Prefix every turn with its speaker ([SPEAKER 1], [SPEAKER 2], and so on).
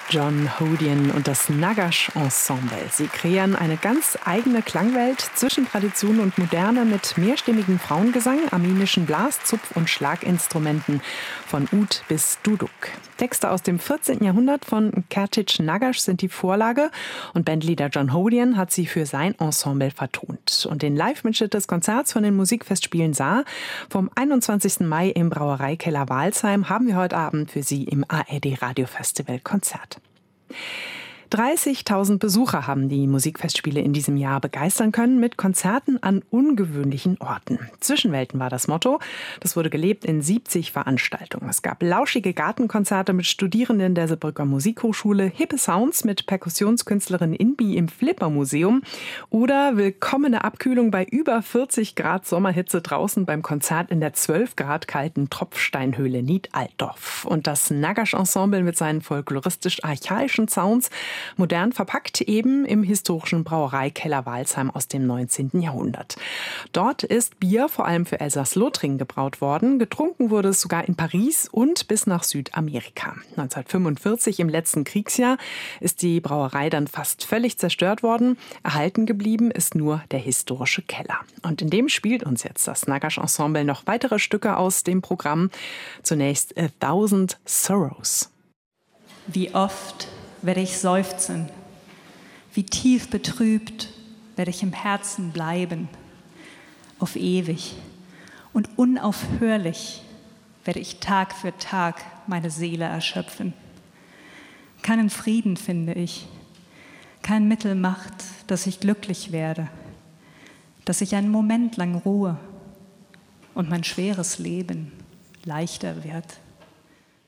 [SPEAKER 1] John Hodian und das Nagash Ensemble. Sie kreieren eine ganz eigene Klangwelt zwischen Tradition und Moderne mit mehrstimmigem Frauengesang, armenischen Blas-, Zupf- und Schlaginstrumenten von Ud bis Duduk. Texte aus dem 14. Jahrhundert von Kertic Nagash sind die Vorlage und Bandleader John Hodian hat sie für sein Ensemble vertont. Und den Live-Mitschnitt des Konzerts von den Musikfestspielen Saar vom 21. Mai im Brauereikeller Walsheim haben wir heute Abend für Sie im ARD Radio Festival Konzert. 30.000 Besucher haben die Musikfestspiele in diesem Jahr begeistern können mit Konzerten an ungewöhnlichen Orten. Zwischenwelten war das Motto. Das wurde gelebt in 70 Veranstaltungen. Es gab lauschige Gartenkonzerte mit Studierenden der Saarbrücker Musikhochschule, hippe Sounds mit Perkussionskünstlerin Inbi im Flipper-Museum oder willkommene Abkühlung bei über 40 Grad Sommerhitze draußen beim Konzert in der 12 Grad kalten Tropfsteinhöhle Nied-Altdorf. Und das Nagash-Ensemble mit seinen folkloristisch-archaischen Sounds modern verpackt eben im historischen Brauereikeller Walsheim aus dem 19. Jahrhundert. Dort ist Bier vor allem für Elsass-Lothringen gebraut worden. Getrunken wurde es sogar in Paris und bis nach Südamerika. 1945, im letzten Kriegsjahr, ist die Brauerei dann fast völlig zerstört worden. Erhalten geblieben ist nur der historische Keller. Und in dem spielt uns jetzt das Nagash Ensemble noch weitere Stücke aus dem Programm. Zunächst A Thousand Sorrows.
[SPEAKER 2] Wie oft werde ich seufzen, wie tief betrübt werde ich im Herzen bleiben. Auf ewig und unaufhörlich werde ich Tag für Tag meine Seele erschöpfen. Keinen Frieden finde ich, kein Mittel macht, dass ich glücklich werde, dass ich einen Moment lang ruhe und mein schweres Leben leichter wird.